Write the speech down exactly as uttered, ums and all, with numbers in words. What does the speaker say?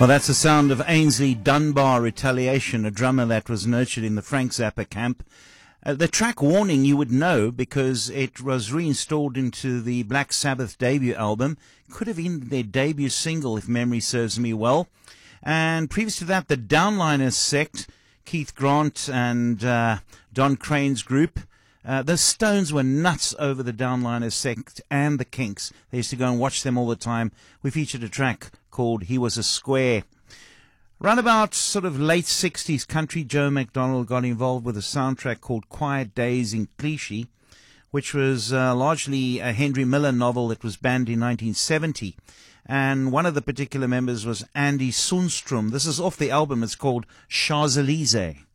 Well, that's the sound of Ainsley Dunbar Retaliation, a drummer that was nurtured in the Frank Zappa camp. Uh, the track Warning you would know because it was reinstalled into the Black Sabbath debut album. Could have been their debut single if memory serves me well. And previous to that, the Downliners sect, Keith Grant and uh, Don Crane's group. Uh, the Stones were nuts over the Downliners sect and the Kinks. They used to go and watch them all the time. We featured a track called He Was a Square. Round about sort of late sixties, country Joe McDonald got involved with a soundtrack called Quiet Days in Clichy, which was uh, largely a Henry Miller novel that was banned in nineteen seventy. And one of the particular members was Andy Sundstrom. This is off the album. It's called Champs-Élysées.